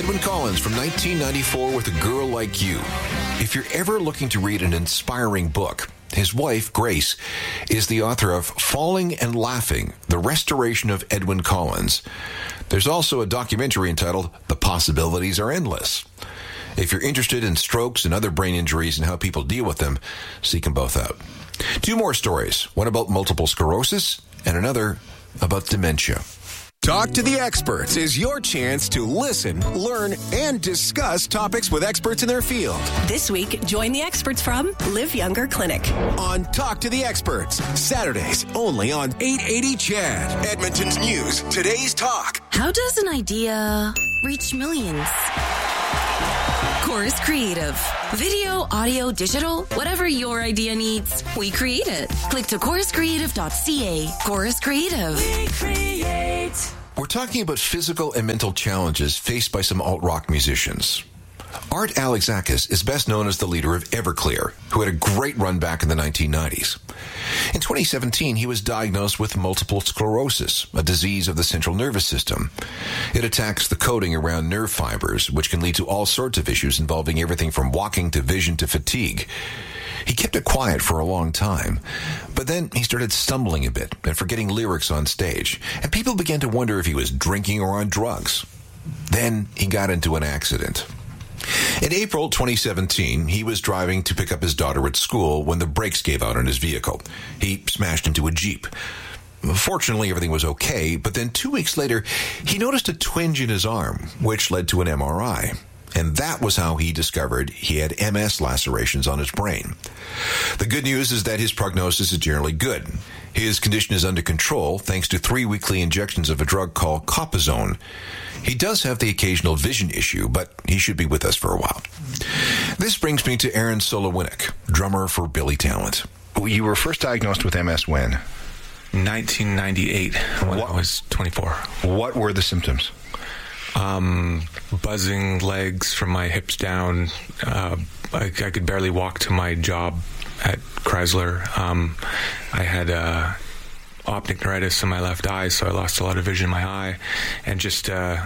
Edwyn Collins from 1994 with A Girl Like You. If you're ever looking to read an inspiring book, his wife, Grace, is the author of Falling and Laughing, The Restoration of Edwyn Collins. There's also a documentary entitled The Possibilities Are Endless. If you're interested in strokes and other brain injuries and how people deal with them, seek them both out. Two more stories, one about multiple sclerosis and another about dementia. Talk to the Experts is your chance to listen, learn, and discuss topics with experts in their field. This week, join the experts from Live Younger Clinic. On Talk to the Experts, Saturdays only on 880 CHAD. Edmonton's News, Today's Talk. How does an idea reach millions? Chorus Creative. Video, audio, digital, whatever your idea needs, we create it. Click to choruscreative.ca. Chorus Creative. We create. We're talking about physical and mental challenges faced by some alt-rock musicians. Art Alexakis is best known as the leader of Everclear, who had a great run back in the 1990s. In 2017, he was diagnosed with multiple sclerosis, a disease of the central nervous system. It attacks the coating around nerve fibers, which can lead to all sorts of issues involving everything from walking to vision to fatigue. He kept it quiet for a long time, but then he started stumbling a bit and forgetting lyrics on stage, and people began to wonder if he was drinking or on drugs. Then he got into an accident. In April 2017, he was driving to pick up his daughter at school when the brakes gave out on his vehicle. He smashed into a Jeep. Fortunately, everything was okay, but then 2 weeks later, he noticed a twinge in his arm, which led to an MRI. And that was how he discovered he had MS lacerations on his brain. The good news is that his prognosis is generally good. His condition is under control thanks to 3 weekly injections of a drug called Copazone. He does have the occasional vision issue, but he should be with us for a while. This brings me to Aaron Solowinnik, drummer for Billy Talent. You were first diagnosed with MS when? 1998, when I was 24. What were the symptoms? Buzzing legs from my hips down. I could barely walk to my job at Chrysler. I had optic neuritis in my left eye, so I lost a lot of vision in my eye, and just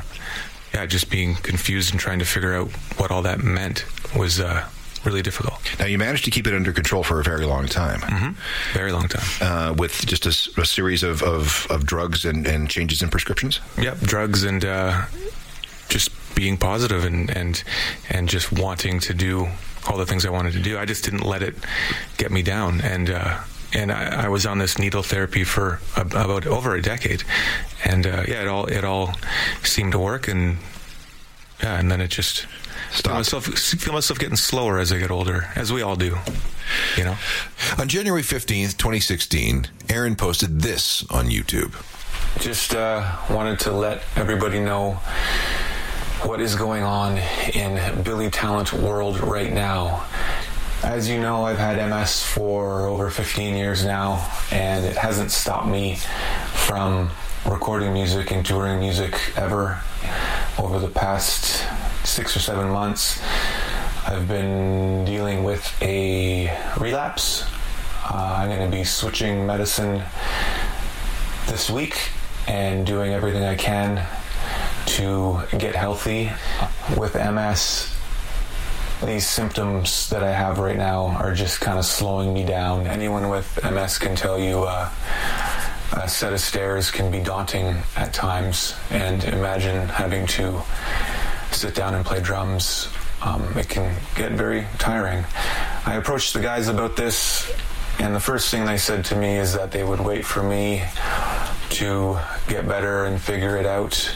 being confused and trying to figure out what all that meant was really difficult. Now, you managed to keep it under control for a very long time. Mm-hmm. Very long time. With just a series of drugs and changes in prescriptions? Yep, drugs and just being positive and just wanting to do all the things I wanted to do. I just didn't let it get me down. And I was on this needle therapy for about over a decade. And it all seemed to work. And then it just... Feel myself getting slower as I get older, as we all do, you know. On January 15th, 2016, Aaron posted this on YouTube. Just wanted to let everybody know what is going on in Billy Talent world right now. As you know, I've had MS for over 15 years now, and it hasn't stopped me from recording music and touring music ever. Over the past 6 or 7 months, I've been dealing with a relapse. I'm going to be switching medicine this week and doing everything I can to get healthy. With MS, these symptoms that I have right now are just kind of slowing me down. Anyone with MS can tell you a set of stairs can be daunting at times, and imagine having to sit down and play drums. It can get very tiring. I approached the guys about this, and the first thing they said to me is that they would wait for me to get better and figure it out.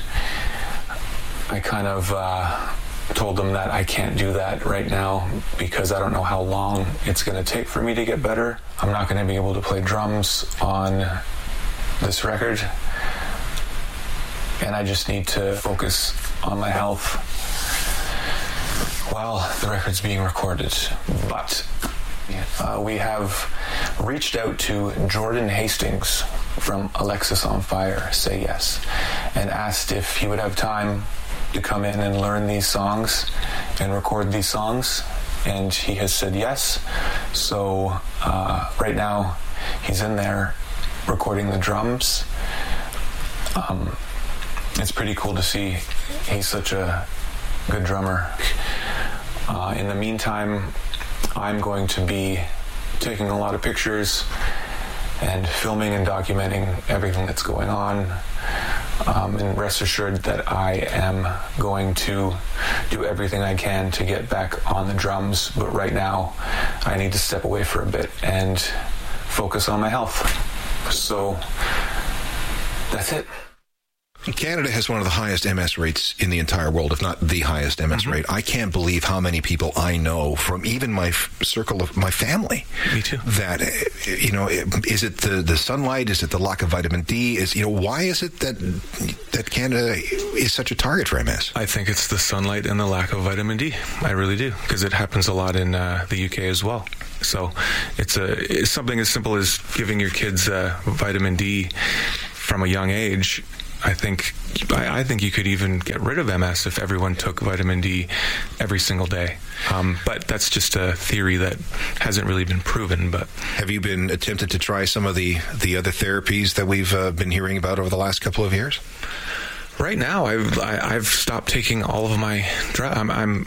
I kind of told them that I can't do that right now because I don't know how long it's going to take for me to get better. I'm not going to be able to play drums on this record, and I just need to focus on my health while the record's being recorded. But we have reached out to Jordan Hastings from Alexis on Fire, Say Yes, and asked if he would have time to come in and learn these songs and record these songs, and he has said yes. So right now he's in there recording the drums. It's pretty cool to see. He's such a good drummer. In the meantime, I'm going to be taking a lot of pictures and filming and documenting everything that's going on. And rest assured that I am going to do everything I can to get back on the drums. But right now, I need to step away for a bit and focus on my health. So that's it. Canada has one of the highest MS rates in the entire world, if not the highest MS rate. I can't believe how many people I know from even my circle of my family. Me too. That, is it the sunlight? Is it the lack of vitamin D? Why is it that Canada is such a target for MS? I think it's the sunlight and the lack of vitamin D. I really do, because it happens a lot in the UK as well. So it's something as simple as giving your kids vitamin D from a young age. I think you could even get rid of MS if everyone took vitamin D every single day. But that's just a theory that hasn't really been proven. But have you been attempted to try some of the other therapies that we've been hearing about over the last couple of years? Right now, I've stopped taking all of my drugs. I'm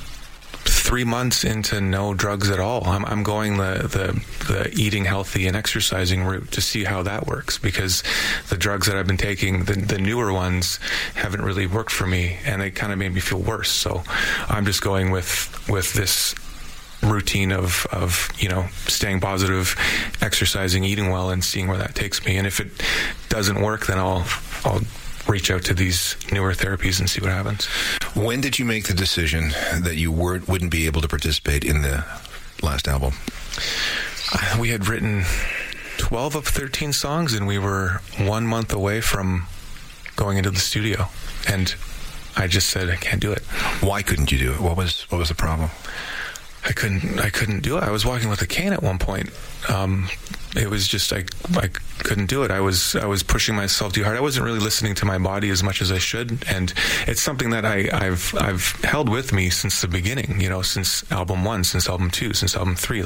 3 months into no drugs at all. I'm going the eating healthy and exercising route to see how that works, because the drugs that I've been taking, the newer ones, haven't really worked for me, and they kind of made me feel worse. So I'm just going with this routine of staying positive, exercising, eating well, and seeing where that takes me. And if it doesn't work, then I'll reach out to these newer therapies and see what happens. When did you make the decision that you wouldn't be able to participate in the last album? We had written 12 of 13 songs, and we were 1 month away from going into the studio. And I just said, I can't do it. Why couldn't you do it? What was the problem? I couldn't do it. I was walking with a cane at one point. It was just I couldn't do it. I was pushing myself too hard. I wasn't really listening to my body as much as I should, and it's something that I've held with me since the beginning. Since album 1, since album 2, since album 3.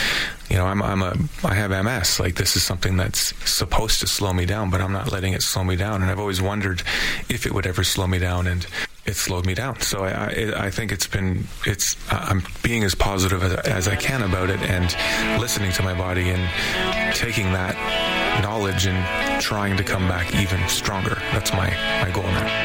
I have MS. This is something that's supposed to slow me down, but I'm not letting it slow me down. And I've always wondered if it would ever slow me down, and it slowed me down. So I think I'm being as positive as I can about it, and listening to my body and taking that knowledge and trying to come back even stronger. That's my goal now.